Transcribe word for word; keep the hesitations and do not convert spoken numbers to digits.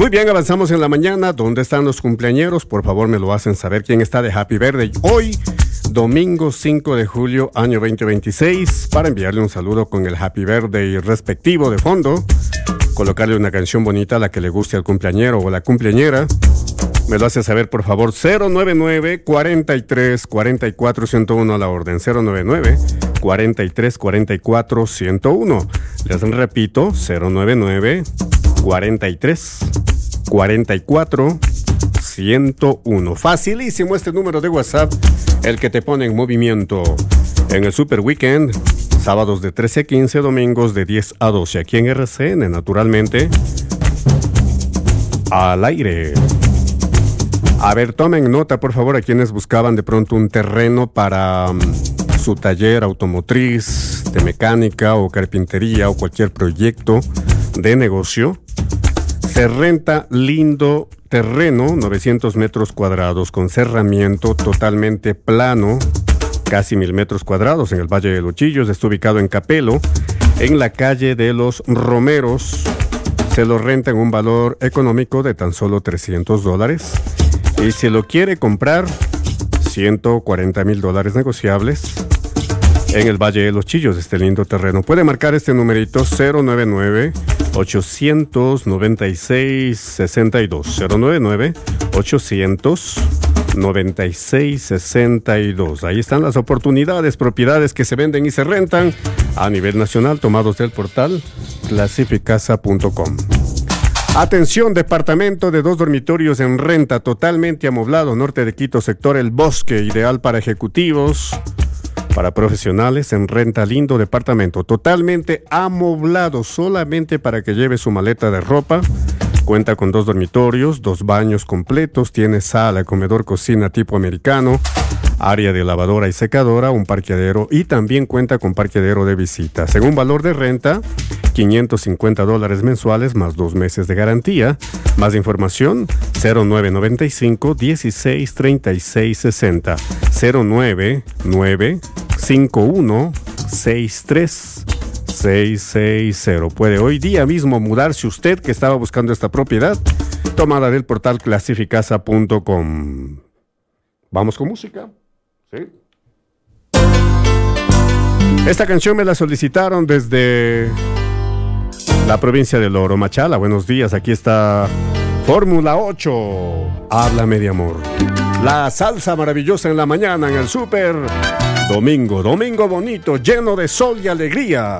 Muy bien, avanzamos en la mañana. ¿Dónde están los cumpleañeros? Por favor, me lo hacen saber quién está de Happy Birthday hoy, domingo cinco de julio, año veinte veintiséis, para enviarle un saludo con el Happy Birthday respectivo de fondo, colocarle una canción bonita a la que le guste al cumpleañero o la cumpleañera. Me lo hace saber, por favor, cero nueve nueve, cuarenta y tres, cuarenta y cuatro, ciento uno a la orden, cero nueve nueve, cuarenta y tres, cuarenta y cuatro, ciento uno. Les repito, cero nueve nueve, cuarenta y tres, cuarenta y cuatro, ciento uno. Facilísimo este número de WhatsApp, el que te pone en movimiento en el Super Weekend, sábados de trece a quince, domingos de diez a doce, aquí en R C N, naturalmente, al aire. A ver, tomen nota, por favor, a quienes buscaban de pronto un terreno para um, su taller automotriz, de mecánica o carpintería o cualquier proyecto de negocio. Se renta lindo terreno, novecientos metros cuadrados, con cerramiento totalmente plano, casi mil metros cuadrados en el Valle de los Chillos. Está ubicado en Capelo, en la calle de los Romeros. Se lo renta en un valor económico de tan solo trescientos dólares. Y si lo quiere comprar, ciento cuarenta mil dólares negociables en el Valle de los Chillos, este lindo terreno. Puede marcar este numerito cero nueve nueve, ochocientos noventa y seis, sesenta y dos. cero nueve nueve, ochocientos noventa y seis, sesenta y dos. Ahí están las oportunidades, propiedades que se venden y se rentan a nivel nacional, tomados del portal clasificasa punto com. Atención, departamento de dos dormitorios en renta, totalmente amoblado, norte de Quito, sector El Bosque, ideal para ejecutivos, para profesionales, en renta, lindo departamento, totalmente amoblado, solamente para que lleve su maleta de ropa. Cuenta con dos dormitorios, dos baños completos, tiene sala, comedor, cocina tipo americano, área de lavadora y secadora, un parqueadero y también cuenta con parqueadero de visita. Según valor de renta, quinientos cincuenta dólares mensuales más dos meses de garantía. Más información, cero nueve nueve cinco, dieciséis, treinta y seis, sesenta. cero nueve nueve, cinco uno, seis tres, seis seis cero. Puede hoy día mismo mudarse usted que estaba buscando esta propiedad, tomada del portal clasificasa punto com. Vamos con música. ¿Sí? Esta canción me la solicitaron desde la provincia de Loro, Machala. Buenos días, aquí está Fórmula ocho. Háblame de amor. La salsa maravillosa en la mañana en el Super. Domingo, domingo bonito, lleno de sol y alegría.